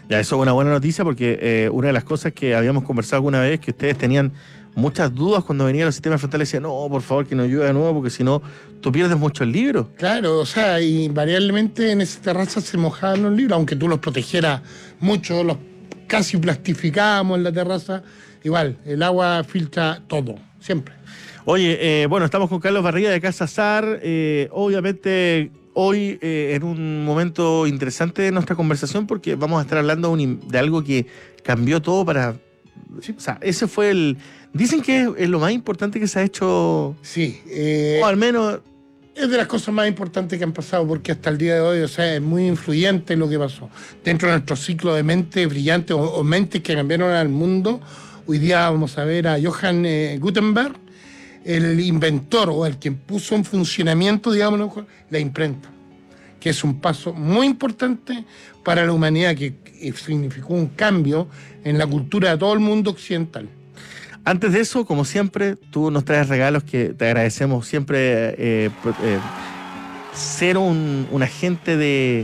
Ya, eso es una buena noticia porque una de las cosas que habíamos conversado alguna vez, que ustedes tenían muchas dudas cuando venían los sistemas frontales, decían, no, por favor, que nos ayude de nuevo, porque si no, tú pierdes mucho el libro. Claro, o sea, invariablemente en esa terraza se mojaban los libros, aunque tú los protegieras mucho, los casi plastificábamos en la terraza, igual, el agua filtra todo, siempre. Oye, bueno, estamos con Carlos Barriga de Casa Sar, obviamente hoy en un momento interesante de nuestra conversación porque vamos a estar hablando de algo que cambió todo para... Sí, o sea, ese fue el... Dicen que es lo más importante que se ha hecho... Sí. O al menos... Es de las cosas más importantes que han pasado porque hasta el día de hoy, o sea, es muy influyente lo que pasó. Dentro de nuestro ciclo de mentes brillantes o mentes que cambiaron al mundo, hoy día vamos a ver a Johann Gutenberg, el inventor o el quien puso en funcionamiento, digamos, la imprenta, que es un paso muy importante para la humanidad, que significó un cambio en la cultura de todo el mundo occidental. Antes de eso, como siempre, tú nos traes regalos que te agradecemos siempre. Ser un agente de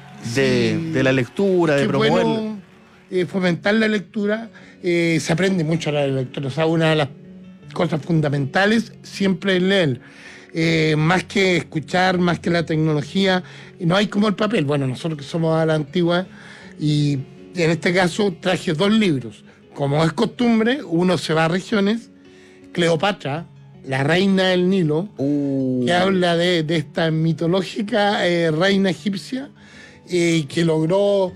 la lectura, de promoverla. Bueno, fomentar la lectura, se aprende mucho a la lectura. O sea, una de las cosas fundamentales siempre es leer. Más que escuchar, más que la tecnología, no hay como el papel. Bueno, nosotros que somos a la antigua, y en este caso traje 2 libros. Como es costumbre, uno se va a regiones, Cleopatra, la reina del Nilo, que habla de esta mitológica reina egipcia que logró,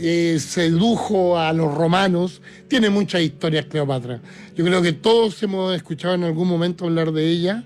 sedujo a los romanos. Tiene muchas historias Cleopatra. Yo creo que todos hemos escuchado en algún momento hablar de ella,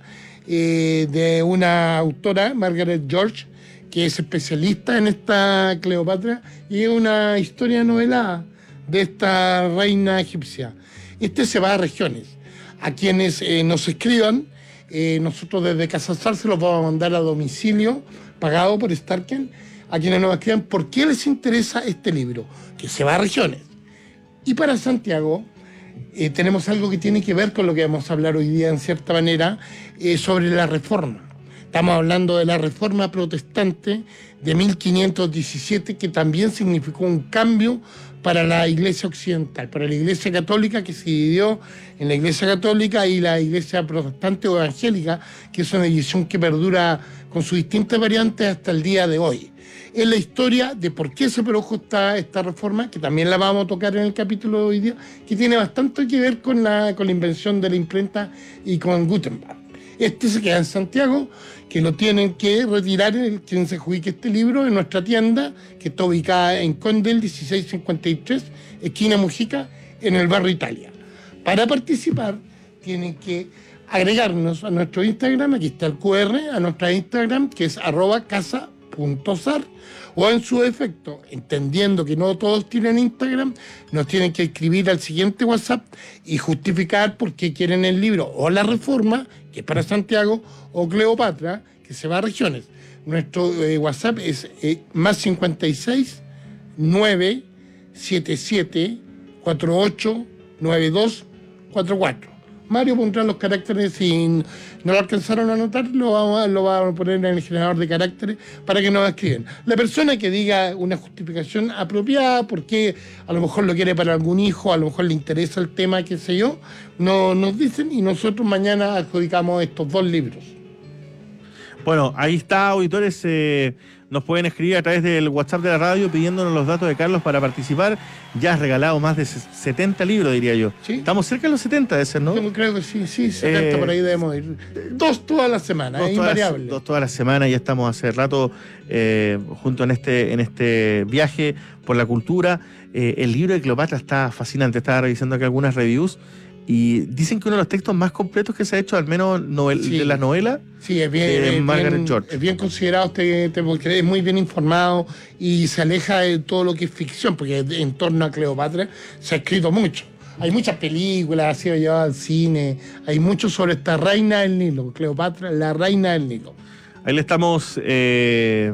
de una autora, Margaret George, que es especialista en esta Cleopatra, y es una historia novelada de esta reina egipcia. Este se va a regiones. A quienes nos escriban, nosotros desde Casa Sar se los vamos a mandar a domicilio, pagado por Starken, a quienes nos escriban por qué les interesa este libro, que se va a regiones. Y para Santiago, tenemos algo que tiene que ver con lo que vamos a hablar hoy día, en cierta manera, sobre la Reforma. Estamos hablando de la Reforma Protestante de 1517, que también significó un cambio para la Iglesia Occidental, para la Iglesia Católica, que se dividió en la Iglesia Católica y la Iglesia Protestante o Evangélica, que es una división que perdura con sus distintas variantes hasta el día de hoy. Es la historia de por qué se produjo esta reforma, que también la vamos a tocar en el capítulo de hoy día, que tiene bastante que ver con la invención de la imprenta y con Gutenberg. Este se queda en Santiago, que lo tienen que retirar quien se adjudique este libro en nuestra tienda, que está ubicada en Condel 1653, esquina Mujica, en el barrio Italia. Para participar, tienen que agregarnos a nuestro Instagram, aquí está el QR, a nuestra Instagram, que es @casa.sar, o en su defecto, entendiendo que no todos tienen Instagram, nos tienen que escribir al siguiente WhatsApp y justificar por qué quieren el libro o la Reforma, que es para Santiago, o Cleopatra, que se va a regiones. Nuestro WhatsApp es más 56 977 48 92 44. Mario pondrá los caracteres, si no lo alcanzaron a anotar, lo vamos a poner en el generador de caracteres para que nos escriban. La persona que diga una justificación apropiada, porque a lo mejor lo quiere para algún hijo, a lo mejor le interesa el tema, qué sé yo, nos dicen y nosotros mañana adjudicamos estos 2 libros. Bueno, ahí está, auditores. Nos pueden escribir a través del WhatsApp de la radio pidiéndonos los datos de Carlos para participar. Ya has regalado más de 70 libros, diría yo. ¿Sí? Estamos cerca de los 70 de ser, ¿no? Yo creo que sí, 70 por ahí debemos ir. 2 todas las semanas, es invariable. 2 todas las semanas, ya estamos hace rato juntos en este viaje por la cultura. El libro de Cleopatra está fascinante. Estaba revisando aquí algunas reviews y dicen que uno de los textos más completos que se ha hecho, al menos de las novelas, sí, es bien, Margaret George. Es bien considerado porque es muy bien informado y se aleja de todo lo que es ficción, porque en torno a Cleopatra se ha escrito mucho. Hay muchas películas, ha sido llevado al cine, hay mucho sobre esta reina del Nilo, Cleopatra, la reina del Nilo. Ahí le estamos... ahí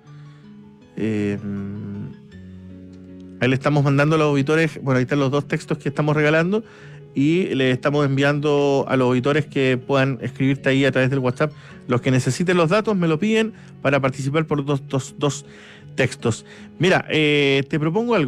le estamos mandando a los auditores, bueno, ahí están los 2 textos que estamos regalando, y le estamos enviando a los auditores que puedan escribirte ahí a través del WhatsApp. Los que necesiten los datos me lo piden para participar por dos textos. Mira, te propongo algo.